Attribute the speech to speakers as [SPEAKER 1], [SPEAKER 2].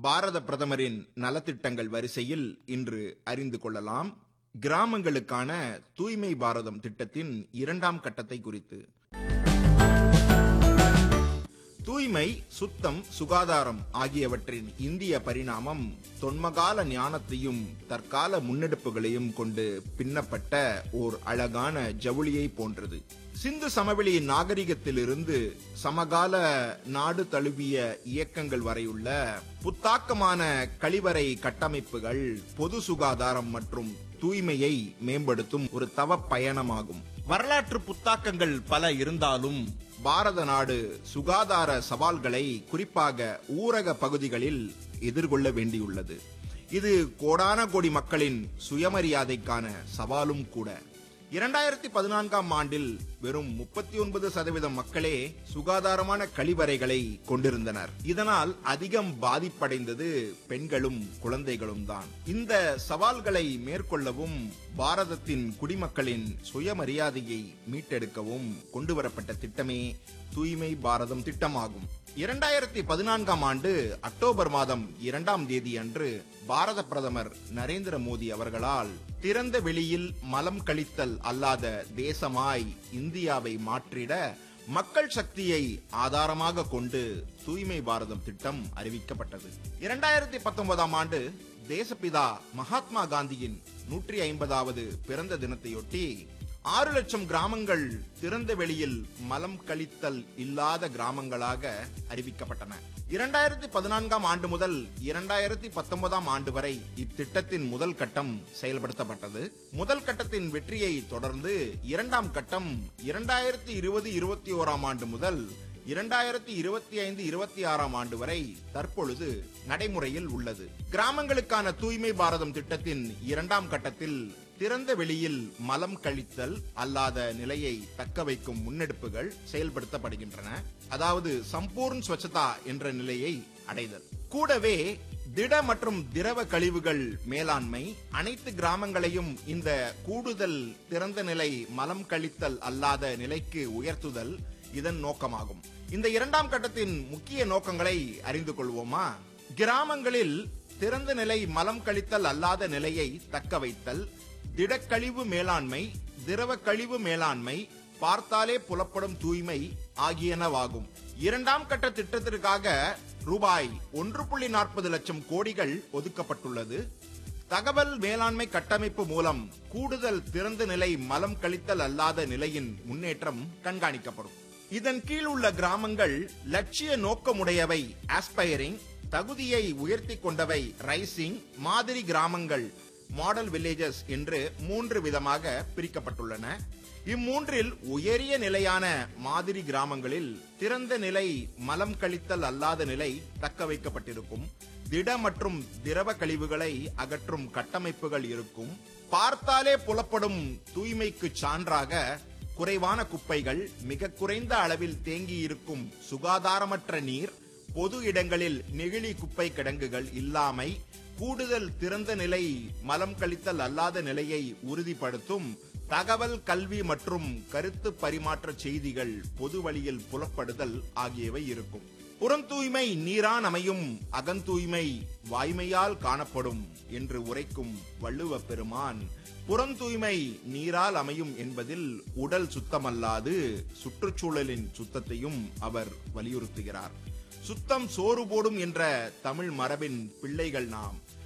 [SPEAKER 1] பாரத பிரதமரின் நலத்திட்டங்கள் வரிசையில் இன்று அறிந்து கொள்ளலாம். கிராமங்களுக்கான தூய்மை பாரதம் திட்டத்தின் 2ஆம் கட்டத்தை குறித்து. தூய்மை, சுத்தம், சுகாதாரம் ஆகியவற்றின் இந்திய பரிணாமம் தொன்மகால ஞானத்தையும் தற்கால முன்னெடுப்புகளையும் கொண்டு பின்னப்பட்ட ஓர் அழகான ஜவுளியை போன்றது. சிந்து சமவெளி நாகரிகத்திலிருந்து சமகால நாடு தழுவிய இயக்கங்கள் வரையுள்ள புத்தாக்கமான கழிவறை கட்டமைப்புகள் பொது சுகாதாரம் மற்றும் தூய்மையை மேம்படுத்தும் ஒரு தவ பயணமாகும். வரலாற்று புத்தாக்கங்கள் பல இருந்தாலும் பாரத நாடு சுகாதார சவால்களை குறிப்பாக ஊரக பகுதிகளில் எதிர்கொள்ள வேண்டியுள்ளது. இது கோடான கோடி மக்களின் சுயமரியாதைக்கான சவாலும் கூட. 2014ஆம் ஆண்டில் வெறும் 39% மக்களே சுகாதாரமான கழிவறைகளை கொண்டிருந்தனர். இதனால் அதிகம் பாதிப்படைந்தது பெண்களும் குழந்தைகளும் தான். இந்த சவால்களை மேற்கொள்ளவும் பாரதத்தின் குடிமக்களின் சுயமரியாதையை மீட்டெடுக்கவும் கொண்டுவரப்பட்ட திட்டமே தூய்மை பாரதம் திட்டமாகும். 2014ஆம் ஆண்டு அக்டோபர் மாதம் 2ஆம் தேதி அன்று பாரத பிரதமர் நரேந்திர மோடி அவர்களால் திறந்த வெளியில் மலம் கழித்தல் அல்லாத தேசமாய் இந்தியாவை மாற்றிட மக்கள் சக்தியை ஆதாரமாக கொண்டு தூய்மை பாரதம் திட்டம் அறிவிக்கப்பட்டது. 2019ஆம் ஆண்டு தேசப்பிதா மகாத்மா காந்தியின் 150வது பிறந்த தினத்தையொட்டி 6 லட்சம் கிராமங்கள் திறந்த வெளியில் மலம் கழித்தல் இல்லாத கிராமங்களாக அறிவிக்கப்பட்டன. 2014ஆம் ஆண்டு முதல் 2019ஆம் ஆண்டு வரை இத்திட்டத்தின் முதல் கட்டம் செயல்படுத்தப்பட்டது. முதல் கட்டத்தின் வெற்றியை தொடர்ந்து 2ஆம் கட்டம் 2020-21ஆம் ஆண்டு முதல் 2025-26ஆம் ஆண்டு வரை தற்பொழுது நடைமுறையில் உள்ளது. கிராமங்களுக்கான தூய்மை பாரதம் திட்டத்தின் 2ஆம் கட்டத்தில் திறந்த வெளியில் மலம் கழித்தல் அல்லாத நிலையை தக்க வைக்கும் முன்னெடுப்புகள் செயல்படுத்தப்படுகின்றன. அதாவது சம்பூர்ண ஸ்வச்சதா என்ற நிலையை அடைதல். கூடவே திட மற்றும் திரவ கழிவுகள் மேலாண்மை, அனைத்து கிராமங்களையும் இந்த கூடுதல் திறந்த நிலை மலம் கழித்தல் அல்லாத நிலைக்கு உயர்த்துதல் இதன் நோக்கமாகும். இந்த 2ஆம் கட்டத்தின் முக்கிய நோக்கங்களை அறிந்து கொள்வோமா? கிராமங்களில் திறந்த நிலை மலம் கழித்தல் அல்லாத நிலையை தக்க வைத்தல், திடக்கழிவு மேலாண்மை, திரவ கழிவு மேலாண்மை, பார்த்தாலே புலப்படும் தூய்மை ஆகியனவாகும். 2ஆம் கட்ட திட்டத்திற்காக ரூபாய் 1.40 லட்சம் கோடிகள் ஒதுக்கப்பட்டுள்ளது. தகவல் மேலாண்மை கட்டமைப்பு மூலம் கூடுதல் திறந்த நிலை மலம் கழித்தல் அல்லாத நிலையின் முன்னேற்றம் கண்காணிக்கப்படும். இதன் கீழ் உள்ள கிராமங்கள் லட்சிய நோக்கமுடையவை ஆஸ்பைரிங், தகுதியை உயர்த்தி கொண்டவை ரைசிங், மாதிரி கிராமங்கள் மாடல் வில்லேஜஸ் என்று 3 விதமாக பிரிக்கப்பட்டுள்ளன. இம்மூன்றில் உயரிய நிலையான மாதிரி கிராமங்களில் திறந்த நிலை மலம் கழித்தல் அல்லாத நிலை தக்க வைக்கப்பட்டிருக்கும். திட மற்றும் திரவ கழிவுகளை அகற்றும் கட்டமைப்புகள் இருக்கும். பார்த்தாலே புலப்படும் தூய்மைக்கு சான்றாக குறைவான குப்பைகள், மிக குறைந்த அளவில் தேங்கி இருக்கும் சுகாதாரமற்ற நீர், பொது இடங்களில் நெகிழி குப்பை கிடங்குகள் இல்லாமை, கூடுதல் திறந்த நிலை மலம் கழித்தல் அல்லாத நிலையை உறுதிப்படுத்தும் தகவல், கல்வி மற்றும் கருத்து பரிமாற்ற செய்திகள் பொது வழியில் புலப்படுதல் ஆகியவை இருக்கும். புறந்தூய்மை நீரான் அமையும், அகந்தூய்மை வாய்மையால் காணப்படும் என்று உரைக்கும் வள்ளுவ பெருமான், புறந்தூய்மை நீரால் அமையும் என்பதில் உடல் சுத்தமல்லாது சுற்றுச்சூழலின் சுத்தத்தையும் அவர் வலியுறுத்துகிறார். சுத்தம் சோறு போடும் என்ற தமிழ் மரபின் பிள்ளைகள் நாம்.